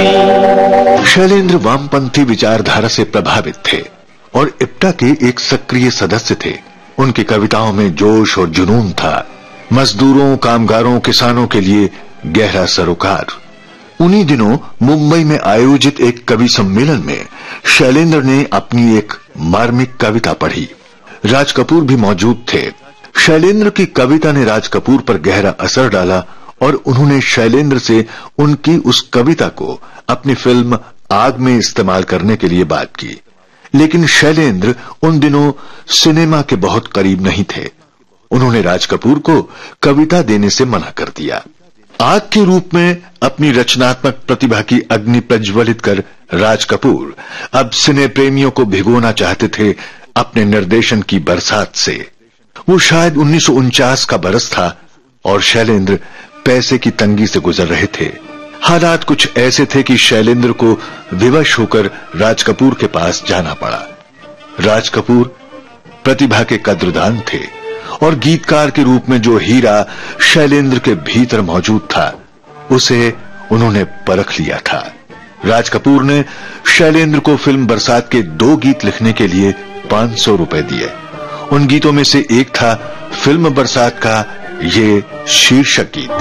शैलेंद्र वामपंथी विचारधारा से प्रभावित थे और इप्टा के एक सक्रिय सदस्य थे। उनकी कविताओं में जोश और जुनून था। मजदूरों, कामगारों, किसानों के लिए गहरा सरोकार। उन्हीं दिनों मुंबई में आयोजित एक कवि सम्मेलन में शैलेंद्र ने अपनी एक मार्मिक कविता पढ़ी। राज कपूर भी मौजूद थे। शैलेंद्र की कविता ने राज कपूर पर गहरा असर डाला और उन्होंने शैलेंद्र से उनकी उस कविता को अपनी फिल्म आग में इस्तेमाल करने के लिए बात की। लेकिन शैलेंद्र उन दिनों सिनेमा के बहुत करीब नहीं थे। उन्होंने राज कपूर को कविता देने से मना कर दिया। आग के रूप में अपनी रचनात्मक प्रतिभा की अग्नि प्रज्वलित कर राज कपूर अब सिने प्रेमियों को भिगोना चाहते थे अपने निर्देशन की बरसात से। वो शायद 1949 का बरस था और शैलेंद्र पैसे की तंगी से गुजर रहे थे। हालात कुछ ऐसे थे कि शैलेंद्र को विवश होकर राज कपूर के पास जाना पड़ा। राज कपूर प्रतिभा के कद्रदान थे और गीतकार के रूप में जो हीरा शैलेंद्र के भीतर मौजूद था उसे उन्होंने परख लिया था। राज कपूर ने शैलेंद्र को फिल्म बरसात के 2 गीत लिखने के लिए 500 रुपए दिए। उन गीतों में से एक था फिल्म बरसात का ये शीर्षक गीत।